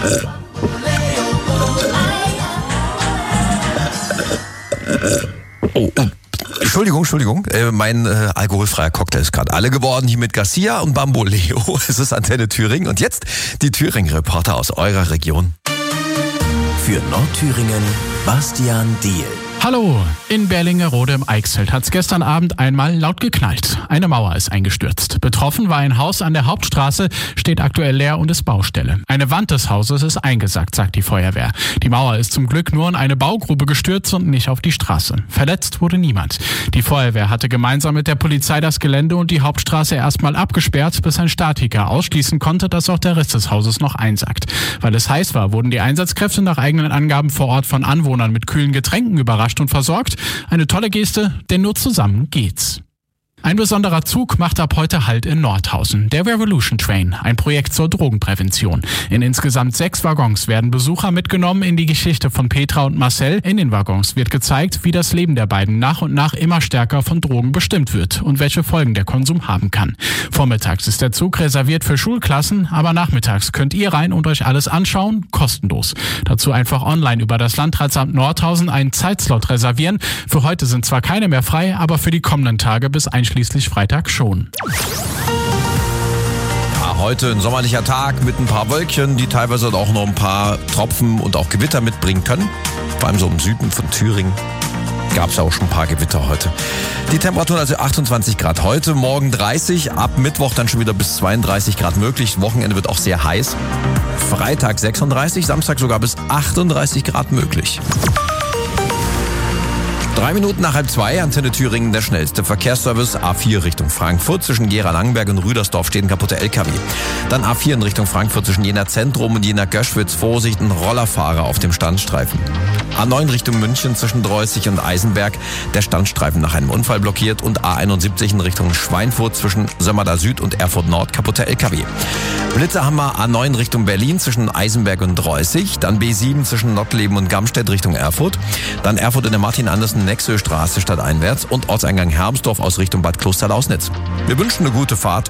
Entschuldigung, mein alkoholfreier Cocktail ist gerade alle geworden, hier mit Garcia und Bamboleo. Es ist Antenne Thüringen und jetzt die Thüringen-Reporter aus eurer Region. Für Nordthüringen, Bastian Diehl. Hallo, in Berlingerode im Eichsfeld hat's gestern Abend einmal laut geknallt. Eine Mauer ist eingestürzt. Betroffen war ein Haus an der Hauptstraße, steht aktuell leer und ist Baustelle. Eine Wand des Hauses ist eingesackt, sagt die Feuerwehr. Die Mauer ist zum Glück nur in eine Baugrube gestürzt und nicht auf die Straße. Verletzt wurde niemand. Die Feuerwehr hatte gemeinsam mit der Polizei das Gelände und die Hauptstraße erstmal abgesperrt, bis ein Statiker ausschließen konnte, dass auch der Rest des Hauses noch einsackt. Weil es heiß war, wurden die Einsatzkräfte nach eigenen Angaben vor Ort von Anwohnern mit kühlen Getränken überrascht und versorgt. Eine tolle Geste, denn nur zusammen geht's. Ein besonderer Zug macht ab heute Halt in Nordhausen. Der Revolution Train, ein Projekt zur Drogenprävention. In insgesamt 6 Waggons werden Besucher mitgenommen in die Geschichte von Petra und Marcel. In den Waggons wird gezeigt, wie das Leben der beiden nach und nach immer stärker von Drogen bestimmt wird und welche Folgen der Konsum haben kann. Vormittags ist der Zug reserviert für Schulklassen, aber nachmittags könnt ihr rein und euch alles anschauen, kostenlos. Dazu einfach online über das Landratsamt Nordhausen einen Zeitslot reservieren. Für heute sind zwar keine mehr frei, aber für die kommenden Tage bis einschließlich Freitag schon. Ja, heute ein sommerlicher Tag mit ein paar Wölkchen, die teilweise auch noch ein paar Tropfen und auch Gewitter mitbringen können. Vor allem so im Süden von Thüringen gab es auch schon ein paar Gewitter heute. Die Temperaturen also 28 Grad heute, morgen 30, ab Mittwoch dann schon wieder bis 32 Grad möglich. Wochenende wird auch sehr heiß. Freitag 36, Samstag sogar bis 38 Grad möglich. 3 Minuten nach 1:30, Antenne Thüringen, der schnellste Verkehrsservice. A4 Richtung Frankfurt, zwischen Gera-Langenberg und Rüdersdorf stehen kaputte LKW. Dann A4 in Richtung Frankfurt, zwischen Jena Zentrum und Jena Göschwitz. Vorsicht, ein Rollerfahrer auf dem Standstreifen. A9 Richtung München, zwischen Dreußig und Eisenberg, der Standstreifen nach einem Unfall blockiert. Und A71 in Richtung Schweinfurt, zwischen Sömmerda Süd und Erfurt Nord, kaputte LKW. Blitze haben wir A9 Richtung Berlin, zwischen Eisenberg und Dreußig. Dann B7 zwischen Nottleben und Gamstedt Richtung Erfurt. Dann Erfurt in der Martin-Andersen-Nexö-Straße stadteinwärts und Ortseingang Hermsdorf aus Richtung Bad Klosterlausnitz. Wir wünschen eine gute Fahrt.